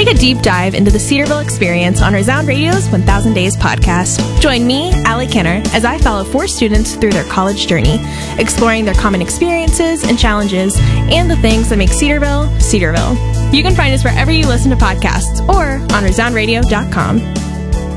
Take a deep dive into the Cedarville experience on Resound Radio's 1000 Days podcast. Join me, Allie Kenner, as I follow 4 students through their college journey, exploring their common experiences and challenges and the things that make Cedarville, Cedarville. You can find us wherever you listen to podcasts or on resoundradio.com.